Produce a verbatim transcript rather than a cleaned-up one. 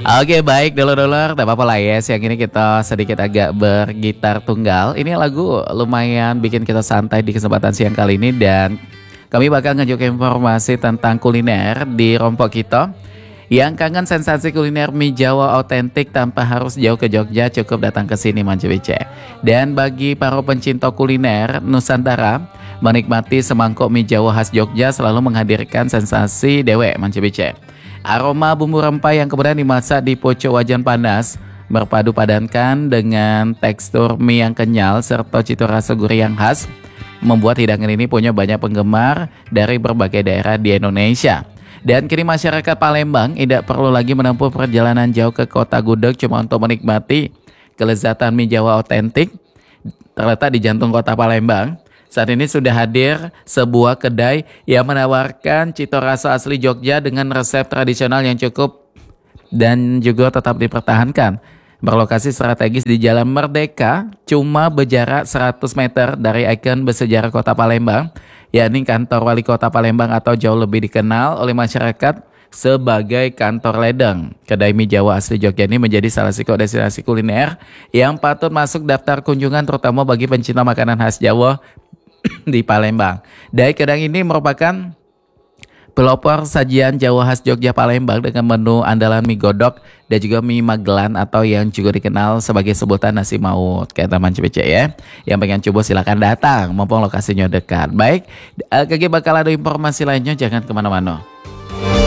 Oke baik dulur-dulur, tak apa-apa lah ya. Siang ini kita sedikit agak bergitar tunggal. Ini lagu lumayan bikin kita santai di kesempatan siang kali ini. Dan kami bakal ngejuk informasi tentang kuliner di Rompok kita. Yang kangen sensasi kuliner mie Jawa otentik tanpa harus jauh ke Jogja, cukup datang ke sini Mancu B C. Dan bagi para pencinta kuliner Nusantara, menikmati semangkok mie Jawa khas Jogja selalu menghadirkan sensasi dewe Mancu B C. Aroma bumbu rempah yang kemudian dimasak di pocok wajan panas berpadu padankan dengan tekstur mie yang kenyal serta cita rasa gurih yang khas membuat hidangan ini punya banyak penggemar dari berbagai daerah di Indonesia. Dan kini masyarakat Palembang tidak perlu lagi menempuh perjalanan jauh ke kota gudeg cuma untuk menikmati kelezatan mie Jawa otentik terletak di jantung kota Palembang. Saat ini sudah hadir sebuah kedai yang menawarkan cita rasa asli Jogja dengan resep tradisional yang cukup dan juga tetap dipertahankan. Berlokasi strategis di Jalan Merdeka, cuma berjarak seratus meter dari ikon bersejarah kota Palembang, yakni kantor wali kota Palembang atau jauh lebih dikenal oleh masyarakat sebagai kantor ledeng. Kedai mie Jawa asli Jogja ini menjadi salah satu destinasi kuliner yang patut masuk daftar kunjungan terutama bagi pencinta makanan khas Jawa di Palembang. Dari kedai ini merupakan pelopor sajian Jawa khas Jogja Palembang dengan menu andalan mie godok dan juga mie magelan atau yang juga dikenal sebagai sebutan nasi maut. Kayak teman C B C ya. Yang pengen coba silakan datang, mumpung lokasinya dekat. Baik, kaki bakal ada informasi lainnya, jangan kemana-mana.